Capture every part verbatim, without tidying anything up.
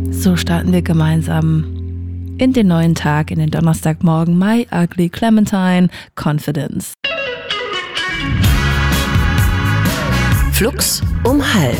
So starten wir gemeinsam in den neuen Tag, in den Donnerstagmorgen. My Ugly Clementine, Confidence. Flux um halb.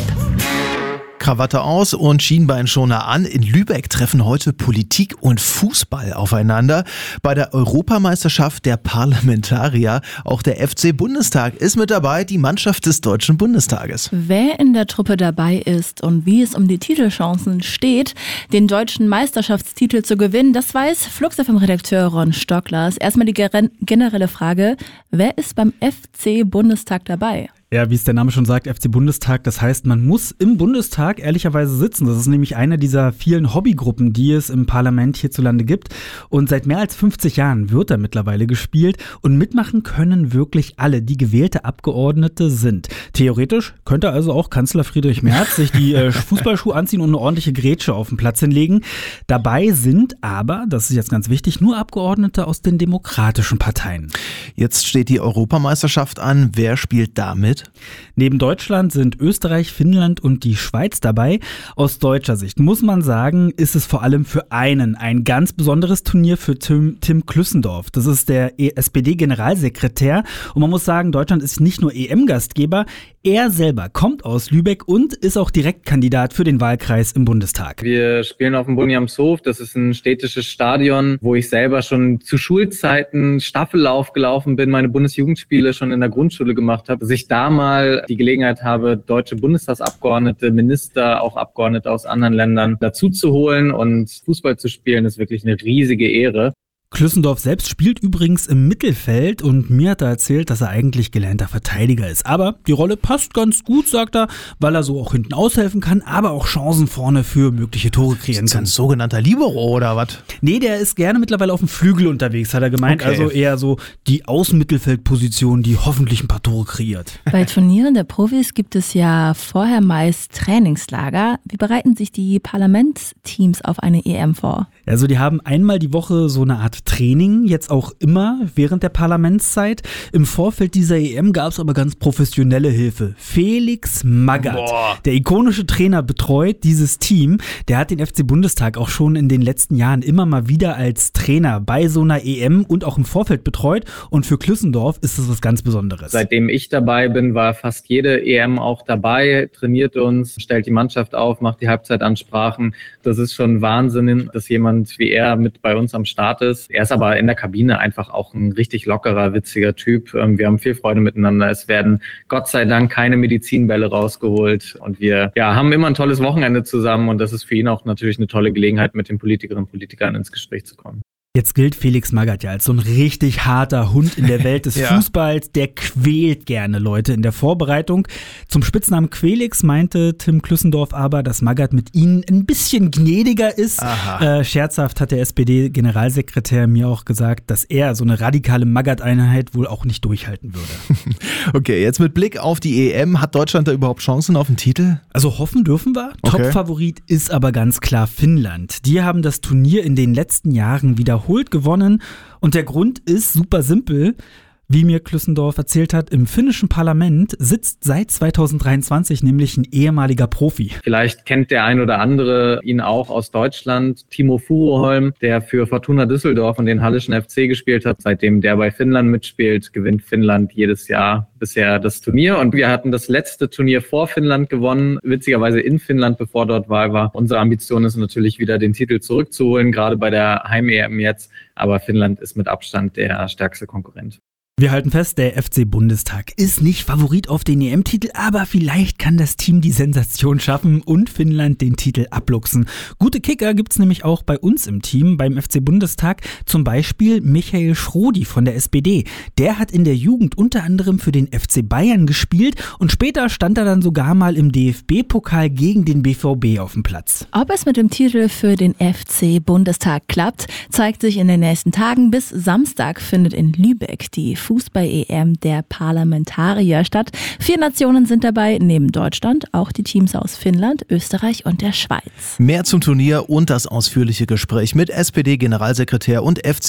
Krawatte aus und Schienbeinschoner an. In Lübeck treffen heute Politik und Fußball aufeinander. Bei der Europameisterschaft der Parlamentarier. Auch der F C-Bundestag ist mit dabei, die Mannschaft des Deutschen Bundestages. Wer in der Truppe dabei ist und wie es um die Titelchancen steht, den deutschen Meisterschaftstitel zu gewinnen, das weiß Flux F M-Redakteur Ron Stocklers. Erstmal die generelle Frage, wer ist beim F C-Bundestag dabei? Ja, wie es der Name schon sagt, F C-Bundestag, das heißt, man muss im Bundestag ehrlicherweise sitzen. Das ist nämlich eine dieser vielen Hobbygruppen, die es im Parlament hierzulande gibt. Und seit mehr als fünfzig Jahren wird da mittlerweile gespielt. Und mitmachen können wirklich alle, die gewählte Abgeordnete sind. Theoretisch könnte also auch Kanzler Friedrich Merz sich die äh, Fußballschuhe anziehen und eine ordentliche Grätsche auf den Platz hinlegen. Dabei sind aber, das ist jetzt ganz wichtig, nur Abgeordnete aus den demokratischen Parteien. Jetzt steht die Europameisterschaft an. Wer spielt damit? Neben Deutschland sind Österreich, Finnland und die Schweiz dabei. Aus deutscher Sicht muss man sagen, ist es vor allem für einen ein ganz besonderes Turnier für Tim, Tim Klüssendorf. Das ist der S P D-Generalsekretär. Und man muss sagen, Deutschland ist nicht nur E M-Gastgeber, er selber kommt aus Lübeck und ist auch Direktkandidat für den Wahlkreis im Bundestag. Wir spielen auf dem Bunjamshof. Das ist ein städtisches Stadion, wo ich selber schon zu Schulzeiten Staffellauf gelaufen bin, meine Bundesjugendspiele schon in der Grundschule gemacht habe. Dass ich da mal die Gelegenheit habe, deutsche Bundestagsabgeordnete, Minister, auch Abgeordnete aus anderen Ländern dazu zu holen und Fußball zu spielen, ist wirklich eine riesige Ehre. Klüssendorf selbst spielt übrigens im Mittelfeld und mir hat er erzählt, dass er eigentlich gelernter Verteidiger ist. Aber die Rolle passt ganz gut, sagt er, weil er so auch hinten aushelfen kann, aber auch Chancen vorne für mögliche Tore kreieren ist kann. Ein sogenannter Libero oder was? Nee, der ist gerne mittlerweile auf dem Flügel unterwegs, hat er gemeint. Okay. Also eher so die Außenmittelfeldposition, die hoffentlich ein paar Tore kreiert. Bei Turnieren der Profis gibt es ja vorher meist Trainingslager. Wie bereiten sich die Parlamentsteams auf eine E M vor? Also die haben einmal die Woche so eine Art Training, jetzt auch immer während der Parlamentszeit. Im Vorfeld dieser E M gab es aber ganz professionelle Hilfe. Felix Magath, Boah. der ikonische Trainer, betreut dieses Team. Der hat den F C-Bundestag auch schon in den letzten Jahren immer mal wieder als Trainer bei so einer E M und auch im Vorfeld betreut. Und für Klüssendorf ist das was ganz Besonderes. Seitdem ich dabei bin, war fast jede E M auch dabei, trainiert uns, stellt die Mannschaft auf, macht die Halbzeitansprachen. Das ist schon Wahnsinn, dass jemand wie er mit bei uns am Start ist. Er ist aber in der Kabine einfach auch ein richtig lockerer, witziger Typ. Wir haben viel Freude miteinander. Es werden Gott sei Dank keine Medizinbälle rausgeholt und wir ja, haben immer ein tolles Wochenende zusammen und das ist für ihn auch natürlich eine tolle Gelegenheit, mit den Politikerinnen und Politikern ins Gespräch zu kommen. Jetzt gilt Felix Magath ja als so ein richtig harter Hund in der Welt des Ja. Fußballs. Der quält gerne Leute in der Vorbereitung. Zum Spitznamen Quelix meinte Tim Klüssendorf aber, dass Magath mit ihnen ein bisschen gnädiger ist. Äh, scherzhaft hat der S P D-Generalsekretär mir auch gesagt, dass er so eine radikale Magath-Einheit wohl auch nicht durchhalten würde. Okay, jetzt mit Blick auf die E M. Hat Deutschland da überhaupt Chancen auf den Titel? Also hoffen dürfen wir. Okay. Top-Favorit ist aber ganz klar Finnland. Die haben das Turnier in den letzten Jahren wiederholt gewonnen und der Grund ist super simpel. Wie mir Klüssendorf erzählt hat, im finnischen Parlament sitzt seit zweitausenddreiundzwanzig nämlich ein ehemaliger Profi. Vielleicht kennt der ein oder andere ihn auch aus Deutschland, Timo Furuholm, der für Fortuna Düsseldorf und den Hallischen F C gespielt hat. Seitdem der bei Finnland mitspielt, gewinnt Finnland jedes Jahr bisher das Turnier. Und wir hatten das letzte Turnier vor Finnland gewonnen, witzigerweise in Finnland, bevor dort Wahl war. Unsere Ambition ist natürlich wieder, den Titel zurückzuholen, gerade bei der Heim-E M jetzt. Aber Finnland ist mit Abstand der stärkste Konkurrent. Wir halten fest, der F C-Bundestag ist nicht Favorit auf den E M-Titel, aber vielleicht kann das Team die Sensation schaffen und Finnland den Titel abluchsen. Gute Kicker gibt's nämlich auch bei uns im Team, beim F C-Bundestag, zum Beispiel Michael Schrodi von der S P D. Der hat in der Jugend unter anderem für den F C Bayern gespielt und später stand er dann sogar mal im D F B-Pokal gegen den B V B auf dem Platz. Ob es mit dem Titel für den F C-Bundestag klappt, zeigt sich in den nächsten Tagen. Bis Samstag findet in Lübeck die Fußball-E M der Parlamentarier statt. Vier Nationen sind dabei, neben Deutschland auch die Teams aus Finnland, Österreich und der Schweiz. Mehr zum Turnier und das ausführliche Gespräch mit S P D-Generalsekretär und F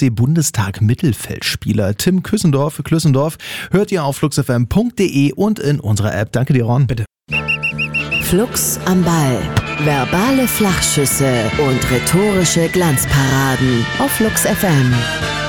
C-Bundestag-Mittelfeldspieler Tim Klüssendorf, Klüssendorf hört ihr auf fluxfm punkt de und in unserer App. Danke dir, Ron. Bitte. Flux am Ball. Verbale Flachschüsse und rhetorische Glanzparaden auf Lux F M.